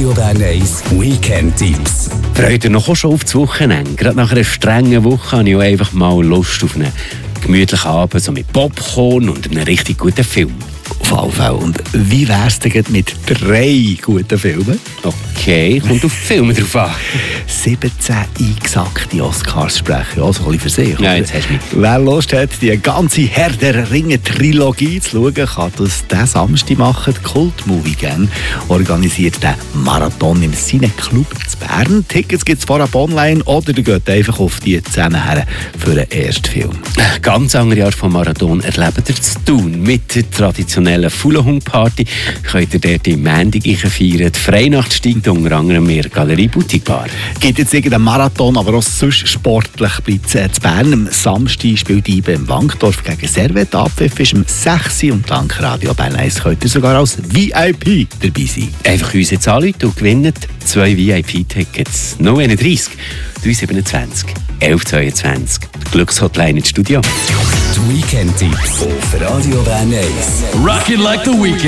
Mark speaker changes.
Speaker 1: Radio Bern 1 Weekend-Tipps.
Speaker 2: Freut ihr noch schon auf das Wochenende? Gerade nach einer strengen Woche habe ich auch einfach mal Lust auf einen gemütlichen Abend, so mit Popcorn und einem richtig guten Film.
Speaker 3: Auf alle Fälle. Und wie wär's denn mit 3 guten Filmen?
Speaker 2: Okay, kommt auf Filme drauf an.
Speaker 3: 17 eingesackte Oscars sprechen, also ein bisschen für sich.
Speaker 2: Ja, jetzt hast du mich.
Speaker 3: Wer Lust hat, die ganze Herr der Ringe-Trilogie zu schauen, kann das diesen Samstag machen. Die Kult-Movie Gang organisiert den Marathon im Cineclub zu Bern. Tickets gibt es vorab online oder ihr geht einfach auf die 10 her für den ersten Film.
Speaker 2: Ganz andere Art von Marathon erlebt ihr zu tun. Mit der traditionellen Fuhlenhund-Party könnt ihr dort im Montag feiern. Die Freinacht steigt unter anderem in der Galerie Boutique Bar.
Speaker 3: Gibt jetzt irgendeinen Marathon, aber auch sonst sportlich bleibt es zu Bern. Am Samstag spielt IBE im Wankdorf gegen Servet. Abpfiff ist um 6 Uhr und dank Radio Bern 1 könnt ihr sogar als VIP dabei sein.
Speaker 2: Einfach uns jetzt anrufen und gewinnen 2 VIP-Tickets. 031 327 1122. Glückshotline ins Studio.
Speaker 1: Die Weekend-Tipps auf Radio Bern 1.
Speaker 4: Rock it like the weekend.